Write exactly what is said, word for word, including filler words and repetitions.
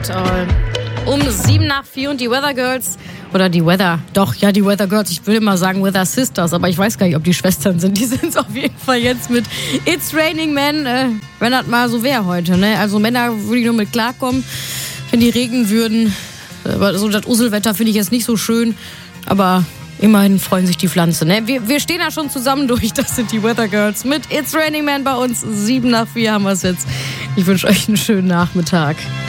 it all. Um sieben nach vier und die Weather Girls, oder die Weather, doch, ja, die Weather Girls, ich will immer sagen Weather Sisters, aber ich weiß gar nicht, ob die Schwestern sind. Die sind es auf jeden Fall jetzt mit It's Raining Men, äh, wenn das mal so wäre heute, ne? Also Männer würde ich nur mit klarkommen, wenn die regnen würden. Aber so das Uselwetter finde ich jetzt nicht so schön, aber immerhin freuen sich die Pflanzen, ne? Wir, wir stehen da schon zusammen durch, das sind die Weather Girls mit It's Raining Men bei uns. Sieben nach vier haben wir es jetzt. Ich wünsche euch einen schönen Nachmittag.